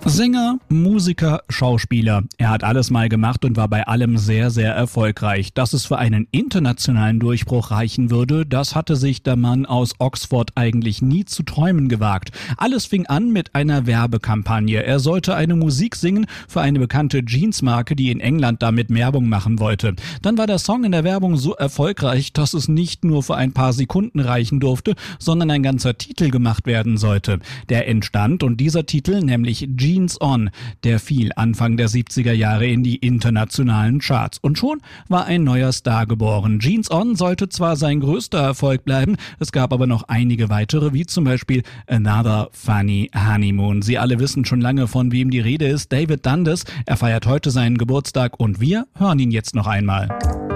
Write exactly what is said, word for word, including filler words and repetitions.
Sänger, Musiker, Schauspieler. Er hat alles mal gemacht und war bei allem sehr, sehr erfolgreich. Dass es für einen internationalen Durchbruch reichen würde, das hatte sich der Mann aus Oxford eigentlich nie zu träumen gewagt. Alles fing an mit einer Werbekampagne. Er sollte eine Musik singen für eine bekannte Jeansmarke, die in England damit Werbung machen wollte. Dann war der Song in der Werbung so erfolgreich, dass es nicht nur für ein paar Sekunden reichen durfte, sondern ein ganzer Titel gemacht werden sollte. Der entstand und dieser Titel, nämlich Jeans On, der fiel Anfang der siebziger Jahre in die internationalen Charts. Und schon war ein neuer Star geboren. Jeans On sollte zwar sein größter Erfolg bleiben, es gab aber noch einige weitere, wie zum Beispiel Another Funny Honeymoon. Sie alle wissen schon lange, von wem die Rede ist. David Dundas, er feiert heute seinen Geburtstag und wir hören ihn jetzt noch einmal.